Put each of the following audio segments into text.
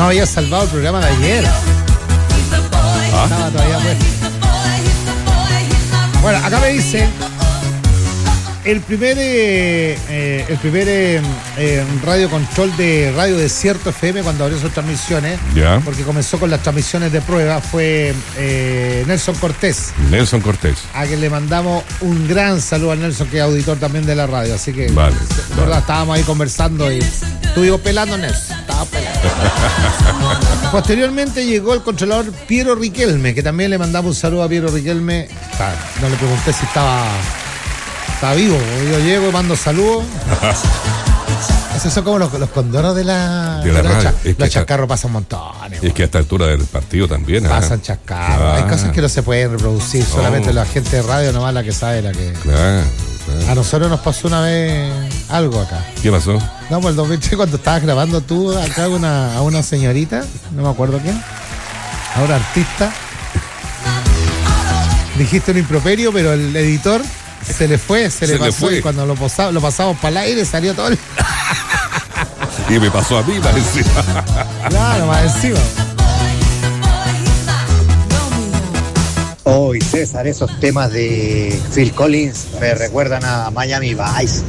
No había salvado el programa de ayer. Estaba todavía puesto. Bueno, acá me dice el primer radio control de Radio Desierto FM cuando abrió sus transmisiones, porque comenzó con las transmisiones de prueba, fue Nelson Cortés. Nelson Cortés. A quien le mandamos un gran saludo a Nelson, que es auditor también de la radio. Así que, verdad, estábamos ahí conversando y estuvimos pelando, Nelson. Estaba pelando. Posteriormente llegó el controlador Piero Riquelme, que también le mandamos un saludo a Piero Riquelme. No le pregunté si estaba vivo. Yo llego y mando saludos. Esos son como los condoros de la radio. Los chascarros pasan montones. Es que a esta altura del partido también. Pasan chascarros. Hay cosas que no se pueden reproducir. Solamente la gente de radio nomás la que sabe la que. Claro. A nosotros nos pasó una vez algo acá. ¿Qué pasó? No, pues el 2003 cuando estabas grabando tú acá a una señorita, no me acuerdo quién, a una artista, dijiste un improperio, pero el editor se le pasó y cuando lo pasamos para el aire salió todo el... Y me pasó a mí, más encima. Claro, más encima. Hoy, César, esos temas de Phil Collins me recuerdan a Miami Vice.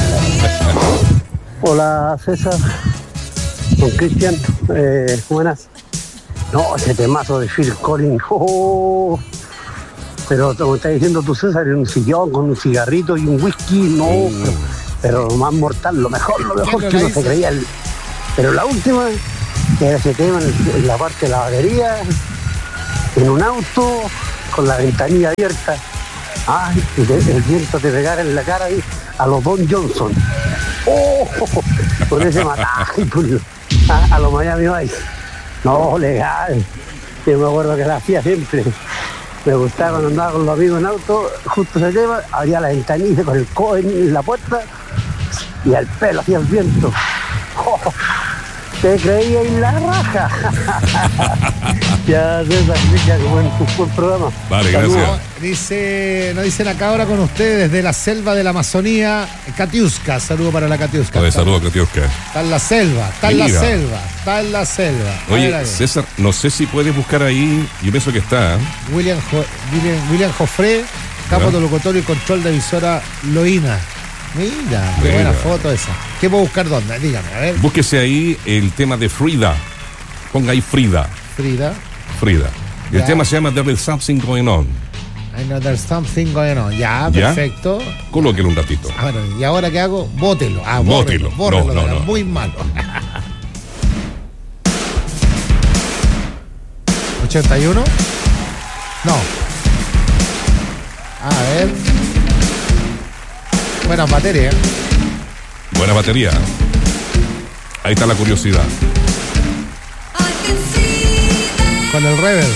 Hola, César. Con Cristian. Buenas. No, ese temazo de Phil Collins. Oh. Pero como estás diciendo tú, César, en un sillón con un cigarrito y un whisky, no. Pero lo más mortal, lo mejor que uno se creía. Pero la última, que era ese tema en la parte de la batería, en un auto, con la ventanilla abierta. Ay, el viento te pegara en la cara ahí, a los Don Johnson. Oh, con ese mataje, a los Miami Vice. No, legal. Yo me acuerdo que la hacía siempre. Me gustaba cuando andaba con los amigos en auto, justo ese tema, abría la ventanilla con el codo en la puerta y al pelo hacía el viento. Oh, te creía en la raja. Ya, César, buen programa. Vale, gracias. Nos dicen acá ahora con ustedes desde la selva de la Amazonía, Katiuska. Saludo para la Katiuska. Saludo a Katiuska. Está en la selva. Oye, César, no sé si puedes buscar ahí, yo pienso que está. William Joffre, capo de locutorio y control de emisora Loína. Mira, qué buena foto esa. ¿Qué puedo buscar dónde? Dígame, a ver. Búsquese ahí el tema de Frida. Ponga ahí Frida. El tema se llama There is Something Going On. I know there's something going on. Ya, perfecto. Colóquelo un ratito. Bueno, ¿y ahora qué hago? Bótelo. Bótelo. No. Muy malo. 81. No. A ver. Buena batería. Ahí está la curiosidad. Con el reverb.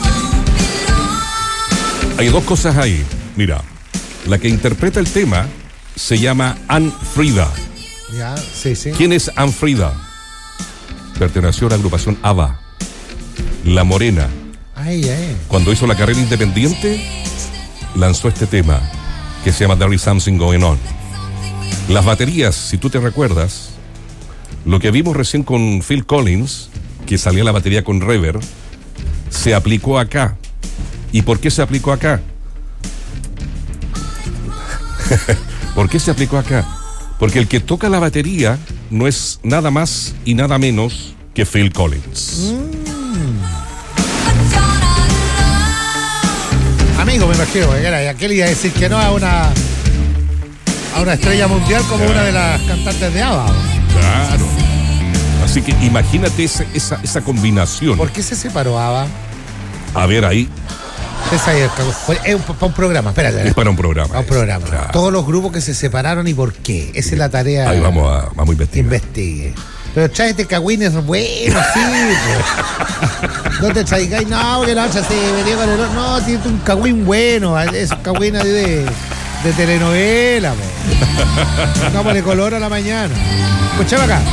Hay dos cosas ahí. Mira, la que interpreta el tema se llama Ann Frida. Ya, sí. ¿Quién es Ann Frida? Perteneció a la agrupación ABBA. La Morena. Cuando hizo la carrera independiente, lanzó este tema que se llama There is Something Going On. Las baterías, si tú te recuerdas, lo que vimos recién con Phil Collins, que salía la batería con reverb, se aplicó acá. ¿Y por qué se aplicó acá? ¿Por qué se aplicó acá? Porque el que toca la batería no es nada más y nada menos que Phil Collins. Amigo, me imagino, aquel iba a decir que no a una estrella mundial como una de las cantantes de ABBA. Claro. Así que imagínate esa combinación. ¿Por qué se separó ABBA? A ver ahí. Es para un programa, espérate. Es para un programa. Claro. Todos los grupos que se separaron y por qué. Esa es la tarea. Ahí vamos a investigar. Investigue. Pero trae este cagüín es bueno, sí. No te traigáis, no, porque la otra se venía con el otro. No, tiene un cagüín bueno. Es un cagüín de telenovela, po. Dámosle color a la mañana. Escuchame acá.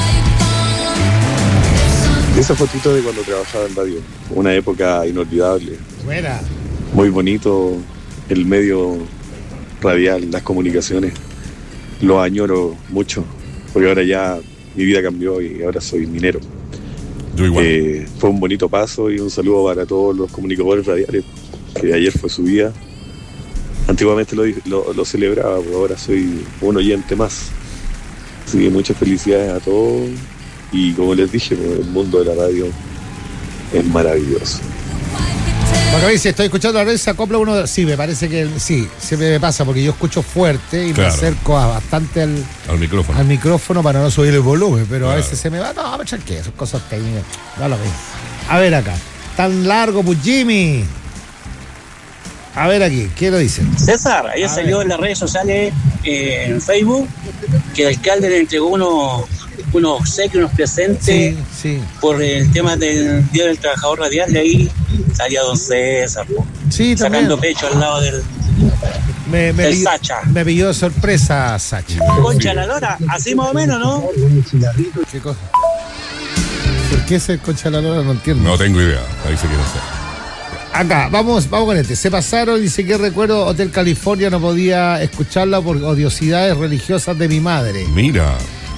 Esa fotito de cuando trabajaba en radio, una época inolvidable. Buena. Muy bonito el medio radial, las comunicaciones. Lo añoro mucho, porque ahora ya mi vida cambió y ahora soy minero. Yo igual. Fue un bonito paso y un saludo para todos los comunicadores radiales, que ayer fue su día. Antiguamente lo celebraba, pero ahora soy un oyente más. Así que muchas felicidades a todos. Y como les dije, el mundo de la radio es maravilloso. Porque a veces estoy escuchando la radio, se acopla uno. Sí, me parece que sí, siempre me pasa porque yo escucho fuerte y me acerco bastante al micrófono para no subir el volumen, pero a veces se me va. No, me tranquilo, son cosas técnicas. No lo ves. A ver acá. Tan largo, pues Jimmy. A ver aquí, ¿qué lo dicen? César, ayer salió en las redes sociales, en Facebook, que el alcalde le entregó unos obsequios, unos presentes por el tema del Día del Trabajador Radial. De ahí salía don César, sacando pecho al lado del Sacha. Me pilló de sorpresa, Sacha. Concha la Lora, así más o menos, ¿no? ¿Qué cosa? ¿Por qué ese Concha la Lora? No entiendo. No tengo idea, ahí se quiere hacer. Acá, vamos con este. Se pasaron, dice que recuerdo Hotel California, no podía escucharla por odiosidades religiosas de mi madre. Mira.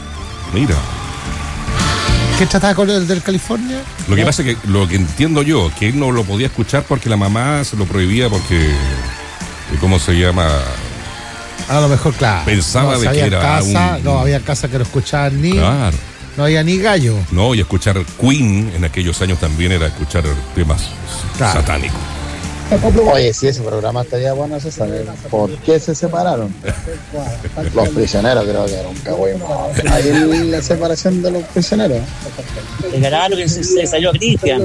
¿Qué trataba con el Hotel California? Lo que pasa es que lo que entiendo yo, que él no lo podía escuchar porque la mamá se lo prohibía porque, ¿cómo se llama? A lo mejor, claro. Pensaba de que era No, había casa que no escuchaban ni... Claro. No había ni gallo. No, y escuchar Queen en aquellos años también era escuchar temas satánicos. Oye, si ese programa estaría bueno, se sabe por qué se separaron. Los prisioneros creo que era un cagüey. Ahí la separación de los prisioneros. El ganado que se salió a Cristian.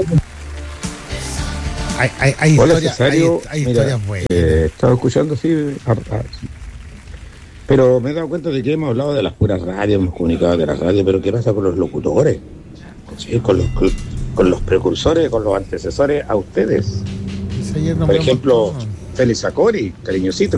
Hay historias buenas. Estaba escuchando, sí, pero me he dado cuenta de que hemos hablado de las puras radios, hemos comunicado de las radios, pero ¿qué pasa con los locutores? Sí, con los precursores, con los antecesores a ustedes. Por ejemplo, Félix Acori, cariñosito.